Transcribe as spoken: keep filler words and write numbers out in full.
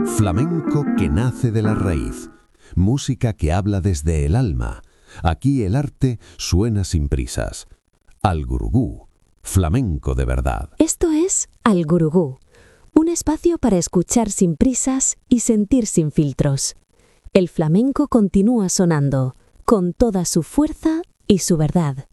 Flamenco que nace de la raíz, música que habla desde el alma. Aquí el arte suena sin prisas. Al Gurugú, flamenco de verdad. Esto es Al Gurugú, un espacio para escuchar sin prisas y sentir sin filtros. El flamenco continúa sonando, con toda su fuerza y su verdad.